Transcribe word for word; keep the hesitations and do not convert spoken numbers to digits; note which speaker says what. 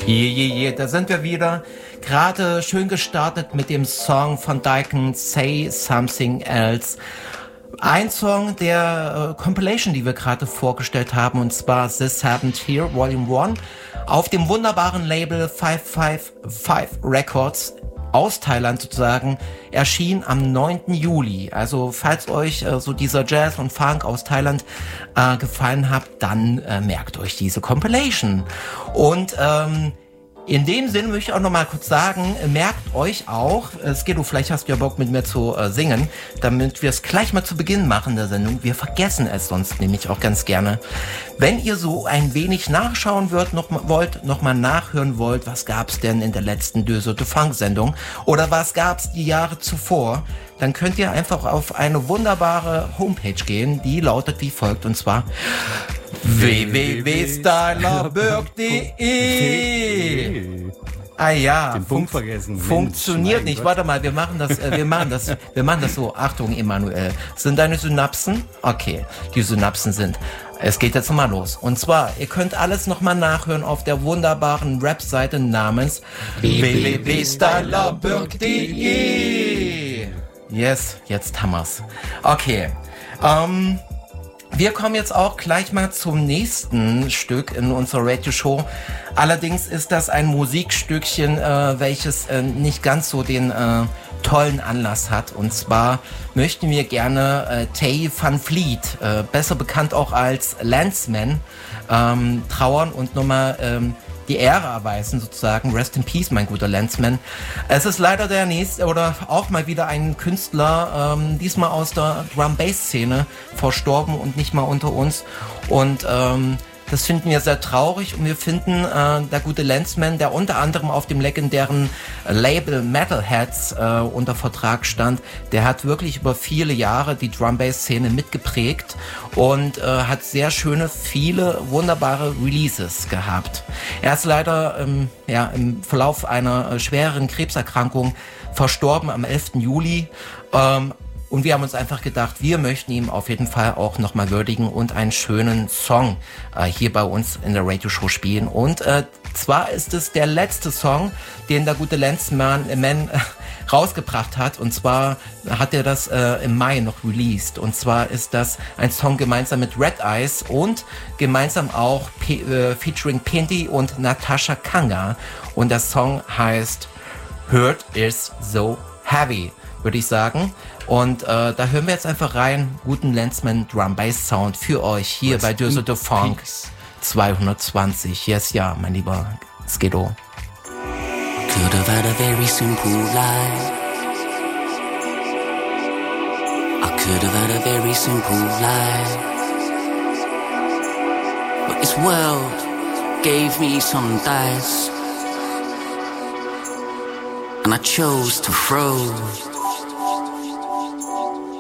Speaker 1: Je, je, je, da sind wir wieder. Gerade schön gestartet mit dem Song von Dyken, Say Something Else. Ein Song der äh, Compilation, die wir gerade vorgestellt haben, und zwar This Happened Here, Volume eins, auf dem wunderbaren Label fünf fünf fünf Records aus Thailand sozusagen, erschien am neunten Juli. Also falls euch äh, so dieser Jazz und Funk aus Thailand äh, gefallen hat, dann äh, merkt euch diese Compilation. Und ähm, in dem Sinne möchte ich auch noch mal kurz sagen, merkt euch auch, Skido, vielleicht hast du ja Bock mit mir zu äh, singen, damit wir es gleich mal zu Beginn machen der Sendung. Wir vergessen es sonst nämlich auch ganz gerne. Wenn ihr so ein wenig nachschauen wollt, noch mal, wollt, noch mal nachhören wollt, was gab's denn in der letzten Döse de Funk Sendung oder was gab's die Jahre zuvor, dann könnt ihr einfach auf eine wunderbare Homepage gehen, die lautet wie folgt, und zwar w w w punkt stylerberg punkt de. Ah ja,
Speaker 2: den Punkt vergessen.
Speaker 1: Funktioniert nicht. Warte mal, wir machen das, äh, wir machen das, wir machen das so. Achtung, Emanuel. Sind deine Synapsen? Okay, die Synapsen sind. Es geht jetzt nochmal los. Und zwar, ihr könnt alles nochmal nachhören auf der wunderbaren Rap-Seite namens w w w punkt stylerberg punkt de. Yes, jetzt haben wir's. Okay. Ähm, wir kommen jetzt auch gleich mal zum nächsten Stück in unserer Radio-Show. Allerdings ist das ein Musikstückchen, äh, welches äh, nicht ganz so den äh, tollen Anlass hat. Und zwar möchten wir gerne äh, Tay Van Fleet, äh, besser bekannt auch als Landsman, ähm, trauern und nochmal ähm, die Ehre erweisen sozusagen. Rest in Peace, mein guter Landsman. Es ist leider der nächste oder auch mal wieder ein Künstler, ähm, diesmal aus der Drum-Bass-Szene, verstorben und nicht mal unter uns. Und ähm, das finden wir sehr traurig, und wir finden, äh, der gute Landsman, der unter anderem auf dem legendären Label Metalheads äh, unter Vertrag stand, der hat wirklich über viele Jahre die Drum-Bass-Szene mitgeprägt und äh, hat sehr schöne, viele wunderbare Releases gehabt. Er ist leider ähm, ja, im Verlauf einer äh, schwereren Krebserkrankung verstorben am elften Juli. Ähm, Und wir haben uns einfach gedacht, wir möchten ihm auf jeden Fall auch nochmal würdigen und einen schönen Song äh, hier bei uns in der Radio-Show spielen. Und äh, zwar ist es der letzte Song, den der gute Landsman äh, Man, äh, rausgebracht hat. Und zwar hat er das äh, im Mai noch released. Und zwar ist das ein Song gemeinsam mit Red Eyes und gemeinsam auch P- äh, featuring Pinty und Natasha Kanga. Und der Song heißt Hurt is so heavy, würde ich sagen. Und äh, da hören wir jetzt einfach rein. Guten Landsman Drum Bass Sound für euch hier What's bei Döse de Funk zweihundertzwanzig. Yes, ja, mein lieber Skido.
Speaker 3: Could have had a very simple life. I could have had a very simple life. But this world gave me some dice, and I chose to throw